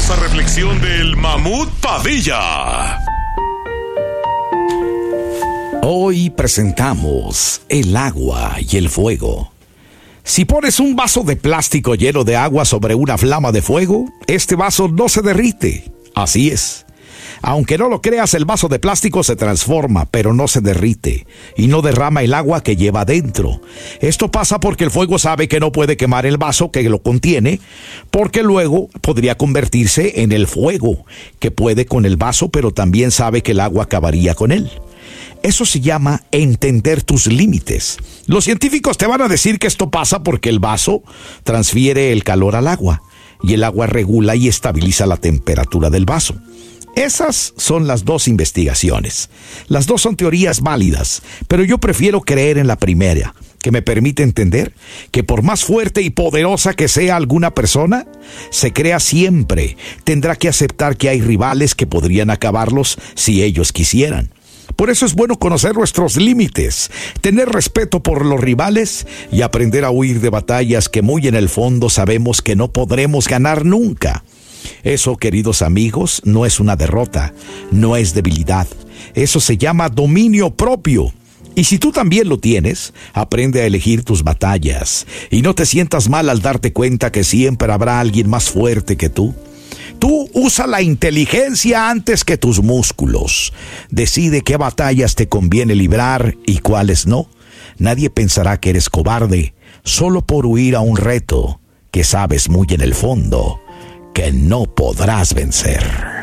poderosa reflexión del Mamut Padilla. Hoy presentamos el agua y el fuego. Si pones un vaso de plástico lleno de agua sobre una flama de fuego, este vaso no se derrite. Así es. Aunque no lo creas, el vaso de plástico se transforma, pero no se derrite y no derrama el agua que lleva dentro. Esto pasa porque el fuego sabe que no puede quemar el vaso que lo contiene, porque luego podría convertirse en el fuego que puede con el vaso, pero también sabe que el agua acabaría con él. Eso se llama entender tus límites. Los científicos te van a decir que esto pasa porque el vaso transfiere el calor al agua y el agua regula y estabiliza la temperatura del vaso. Esas son las dos investigaciones. Las dos son teorías válidas, pero yo prefiero creer en la primera, que me permite entender que por más fuerte y poderosa que sea alguna persona, se crea siempre, tendrá que aceptar que hay rivales que podrían acabarlos si ellos quisieran. Por eso es bueno conocer nuestros límites, tener respeto por los rivales y aprender a huir de batallas que muy en el fondo sabemos que no podremos ganar nunca. Eso, queridos amigos, no es una derrota, no es debilidad. Eso se llama dominio propio. Y si tú también lo tienes, aprende a elegir tus batallas y no te sientas mal al darte cuenta que siempre habrá alguien más fuerte que tú. Tú usa la inteligencia antes que tus músculos. Decide qué batallas te conviene librar y cuáles no. Nadie pensará que eres cobarde solo por huir a un reto que sabes muy en el fondo que no podrás vencer.